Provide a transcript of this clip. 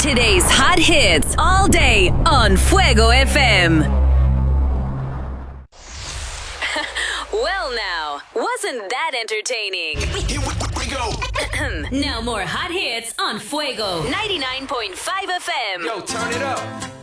Today's hot hits all day on Fuego FM. Well now, wasn't that entertaining? Here we go. Now more hot hits on Fuego 99.5 FM. Yo, turn it up.